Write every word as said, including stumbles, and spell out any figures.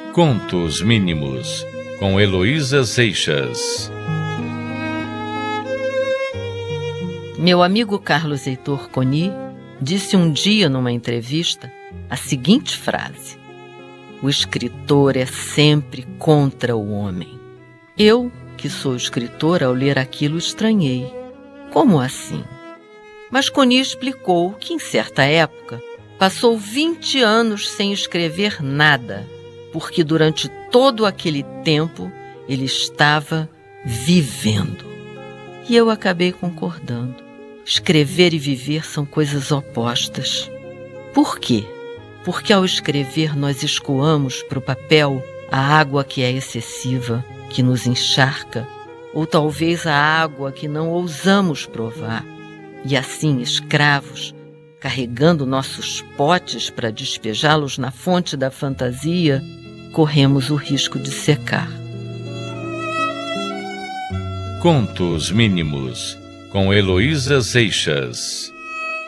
Contos Mínimos, com Heloísa Seixas. Meu amigo Carlos Heitor Coni disse um dia numa entrevista a seguinte frase: o escritor é sempre contra o homem. Eu, que sou escritor, ao ler aquilo estranhei. Como assim? Mas Coni explicou que, em certa época, passou vinte anos sem escrever nada, porque durante todo aquele tempo ele estava vivendo. E eu acabei concordando. Escrever e viver são coisas opostas. Por quê? Porque ao escrever nós escoamos para o papel a água que é excessiva, que nos encharca, ou talvez a água que não ousamos provar. E assim, escravos, carregando nossos potes para despejá-los na fonte da fantasia, corremos o risco de secar. Contos Mínimos, com Heloísa Seixas.